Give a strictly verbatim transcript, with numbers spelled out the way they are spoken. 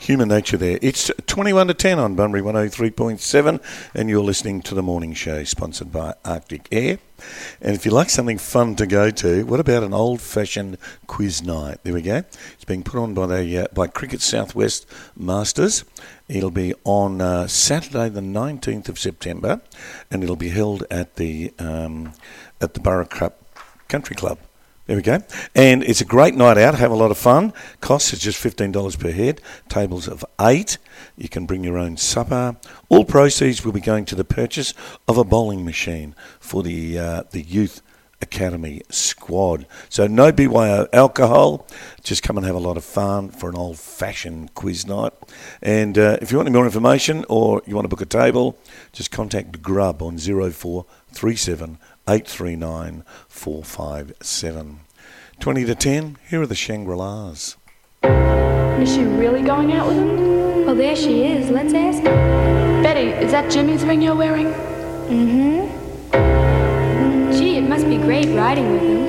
Human nature there. It's twenty-one to ten on Bunbury one oh three point seven, and you're listening to The Morning Show, sponsored by Arctic Air. And if you like something fun to go to, what about an old-fashioned quiz night? There we go. It's being put on by the uh, by Cricket Southwest Masters. It'll be on uh, Saturday the nineteenth of September, and it'll be held at the um, at the Borough Cup Country Club. There we go. And it's a great night out. Have a lot of fun. Costs is just fifteen dollars per head. Tables of eight. You can bring your own supper. All proceeds will be going to the purchase of a bowling machine for the uh, the Youth Academy squad. So no B Y O alcohol. Just come and have a lot of fun for an old-fashioned quiz night. And uh, if you want any more information or you want to book a table, just contact Grub on zero four three seven eight three nine four five seven. twenty to ten, here are the Shangri-Las. Is she really going out with him? Well, there she is. Let's ask her. Betty, is that Jimmy's ring you're wearing? Mm-hmm. Gee, it must be great riding with him.